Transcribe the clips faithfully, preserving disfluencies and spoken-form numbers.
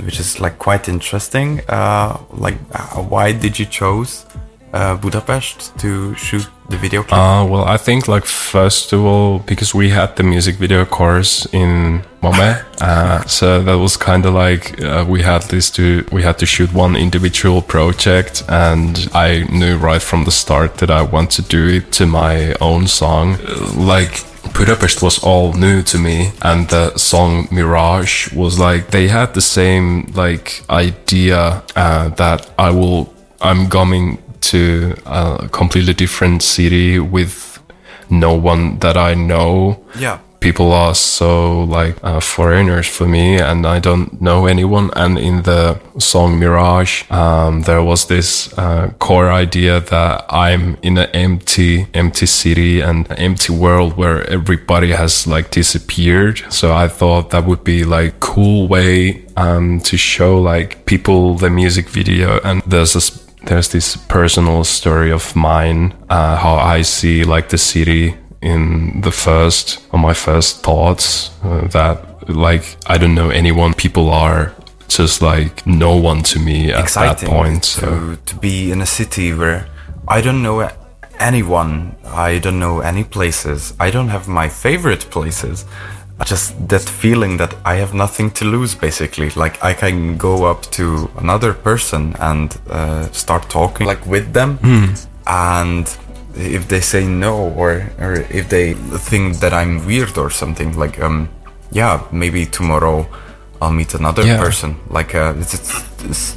which is like quite interesting. Uh, like, uh, why did you choose uh, Budapest to shoot the video clip? Uh, well, I think like first of all, because we had the music video course in Mome, uh, so that was kind of like uh, we had this to we had to shoot one individual project, and I knew right from the start that I want to do it to my own song. Like Budapest was all new to me, and the song Mirage was like they had the same like idea uh, that I will I'm coming to a completely different city with no one that I know. Yeah. People are so like uh, foreigners for me, and I don't know anyone. And in the song Mirage, um, there was this uh, core idea that I'm in an empty, empty city and an empty world where everybody has like disappeared. So I thought that would be like cool way um, to show like people the music video. And there's this There's this personal story of mine, uh, how I see like the city in the first, or my first thoughts, uh, that like, I don't know anyone, people are just like no one to me at Exciting that point. To, so. to be in a city where I don't know anyone, I don't know any places, I don't have my favorite places. Just that feeling that I have nothing to lose, basically. Like I can go up to another person and uh, start talking like with them, mm. and if they say no, or or if they think that I'm weird or something, like um yeah, maybe tomorrow I'll meet another yeah. person. Like uh, it's, it's, it's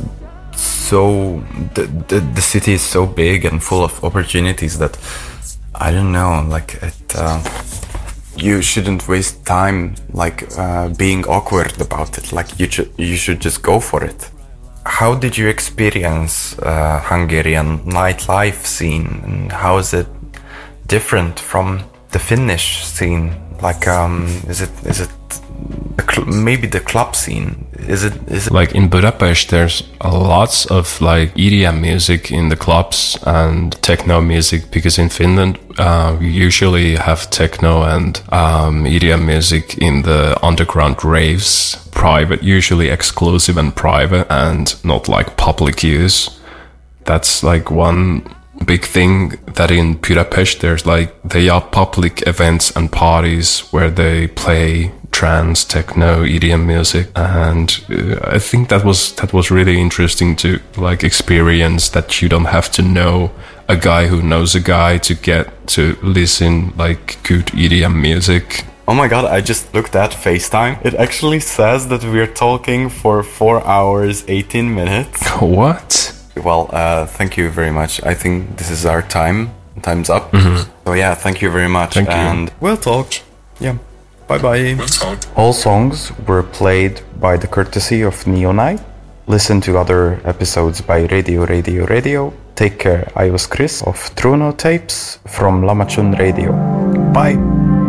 so the, the the city is so big and full of opportunities that I don't know, like it. Uh, You shouldn't waste time like uh, being awkward about it. Like you should, you should just go for it. How did you experience uh, Hungarian nightlife scene, and how is it different from the Finnish scene? Like, um, is it is it the cl- maybe the club scene? Is it is it like in Budapest? There's a lots of like E D M music in the clubs and techno music, because in Finland uh, we usually have techno and um, E D M music in the underground raves, private, usually exclusive and private, and not like public use. That's like one big thing, that in Budapest there's like they are public events and parties where they play trance, techno, E D M music, and uh, I think that was that was really interesting to like experience, that you don't have to know a guy who knows a guy to get to listen like good E D M music. Oh my god, I just looked at FaceTime. It actually says that we're talking for four hours, eighteen minutes. What? Well, uh, thank you very much. I think this is our time. Time's up. Mm-hmm. So yeah, thank you very much. Thank you. And we'll talk. Yeah. Bye-bye. We'll talk. All songs were played by the courtesy of Neonite. Listen to other episodes by Radio Radio Radio. Take care. I was Chris of Truno Tapes from Lamachun Radio. Bye.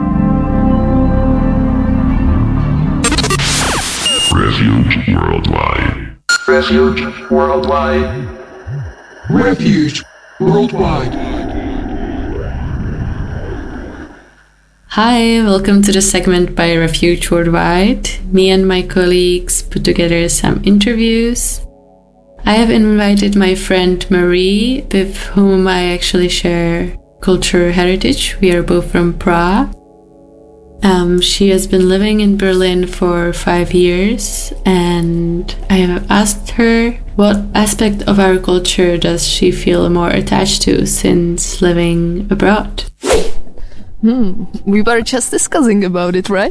Refuge Worldwide. Refuge Worldwide. Refuge Worldwide. Hi, welcome to the segment by Refuge Worldwide. Me and my colleagues put together some interviews. I have invited my friend Marie, with whom I actually share cultural heritage. We are both from Prague. Um, she has been living in Berlin for five years, and I have asked her what aspect of our culture does she feel more attached to since living abroad. Hmm, we were just discussing about it, right?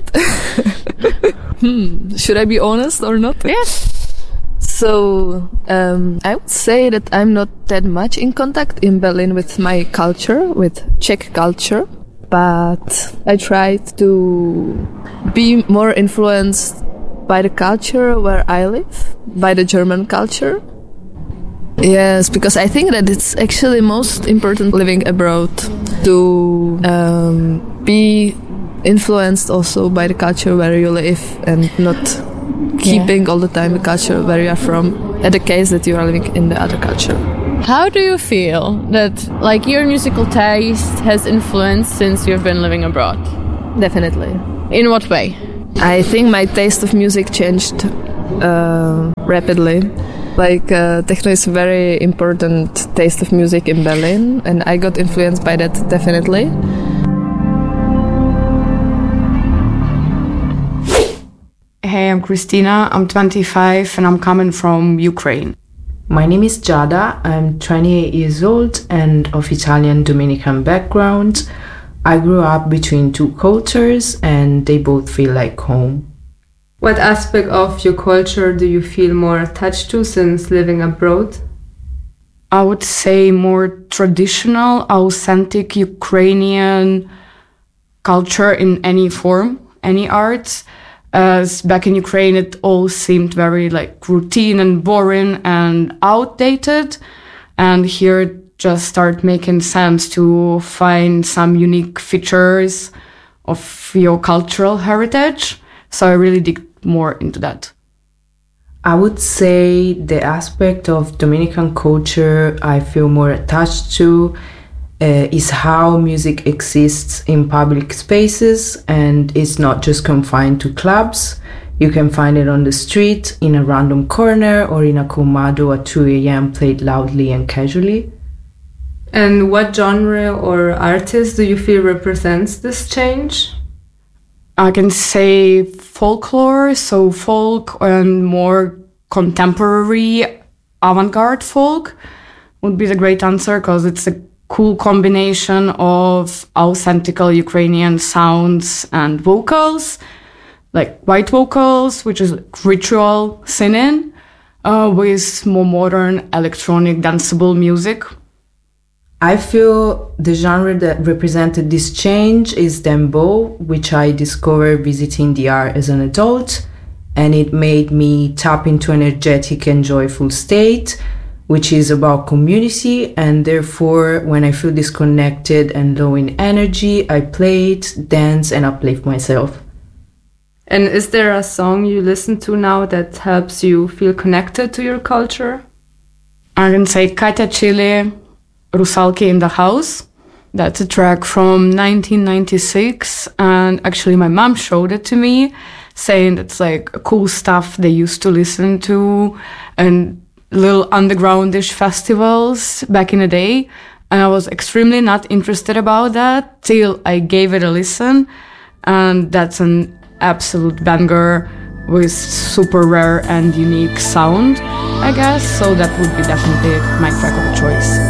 hmm, should I be honest or not? Yes. So, um, I would say that I'm not that much in contact in Berlin with my culture, with Czech culture, but I tried to be more influenced by the culture where I live, by the German culture. Yes, because I think that it's actually most important living abroad to um, be influenced also by the culture where you live and not keeping yeah. all the time the culture where you are from, at the case that you are living in the other culture. How do you feel that like your musical taste has influenced since you've been living abroad? Definitely. In what way? I think my taste of music changed uh, rapidly. Like uh, techno is a very important taste of music in Berlin, and I got influenced by that definitely. Hey, I'm Christina, I'm twenty-five and I'm coming from Ukraine. My name is Giada, I'm twenty-eight years old and of Italian Dominican background. I grew up between two cultures and they both feel like home. What aspect of your culture do you feel more attached to since living abroad? I would say more traditional, authentic Ukrainian culture in any form, any arts. As back in Ukraine, it all seemed very like routine and boring and outdated. And here it just started making sense to find some unique features of your cultural heritage. So I really dig more into that. I would say the aspect of Dominican culture I feel more attached to uh, is how music exists in public spaces and it's not just confined to clubs. You can find it on the street, in a random corner, or in a colmado at two a.m. played loudly and casually. And what genre or artist do you feel represents this change? I can say folklore, so folk and more contemporary avant-garde folk would be the great answer because it's a cool combination of authentic Ukrainian sounds and vocals, like white vocals, which is ritual singing, uh, with more modern electronic danceable music. I feel the genre that represented this change is dembow, which I discovered visiting the art as an adult, and it made me tap into an energetic and joyful state, which is about community, and therefore when I feel disconnected and low in energy, I play it, dance, and uplift myself. And is there a song you listen to now that helps you feel connected to your culture? I can say Katya Chile, Rusalki in the House. That's a track from nineteen ninety-six, and actually my mom showed it to me, saying it's like cool stuff they used to listen to and little undergroundish festivals back in the day. And I was extremely not interested about that till I gave it a listen, and that's an absolute banger with super rare and unique sound, I guess. So that would be definitely my track of choice.